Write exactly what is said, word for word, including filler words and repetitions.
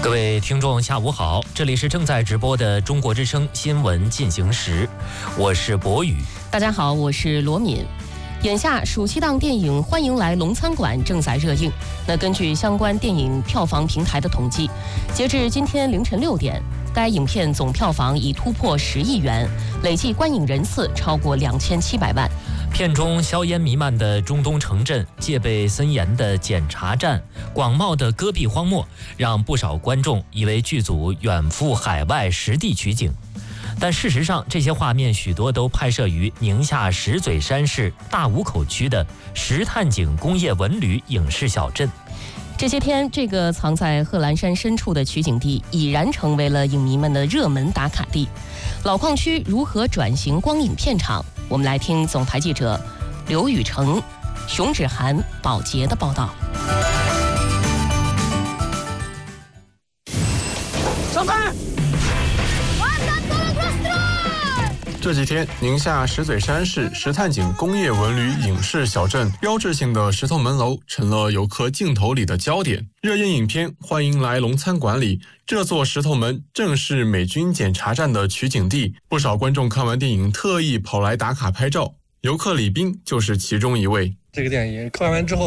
各位听众，下午好，这里是正在直播的中国之声新闻进行时，我是博宇。 大家好，我是罗敏。眼下暑期档电影《欢迎来龙餐馆》正在热映。那根据相关电影票房平台的统计，截至今天凌晨六点，该影片总票房已突破十亿元，累计观影人次超过两千七百万。 片中硝烟弥漫的中东城镇、戒备森严的检查站、广袤的戈壁荒漠，让不少观众以为剧组远赴海外实地取景。但事实上，这些画面许多都拍摄于宁夏石嘴山市大吴口区的石炭井工业文旅影视小镇。 这些天，这个藏在贺兰山深处的取景地已然成为了影迷们的热门打卡地。老矿区如何转型光影片场？我们来听总台记者刘宇成、熊芷涵、宝洁的报道。 上班！ 这几天，宁夏石嘴山市石炭井工业文旅影视小镇标志性的石头门楼成了游客镜头里的焦点。热映影片《欢迎来龙餐馆》里，这座石头门正是美军检查站的取景地，不少观众看完电影特意跑来打卡拍照。游客李斌就是其中一位。 这个电影看完之后